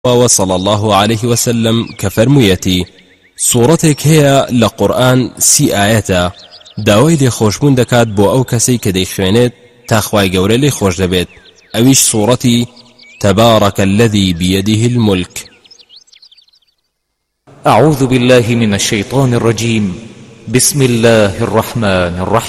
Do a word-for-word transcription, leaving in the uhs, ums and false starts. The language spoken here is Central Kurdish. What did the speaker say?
وصلى الله عليه وسلم كفرميتي سورتك هي لقرآن سي آياتا داوای لێ خۆشبوون دەکات بۆ ئەو کەسەی کە دەیخوێنێت تا خوای گەورە لێ خۆش دەبێت. ئەویش سوورەتی تبارك الذي بيده الملك. أعوذ بالله من الشيطان الرجيم. بسم الله الرحمن الرحيم.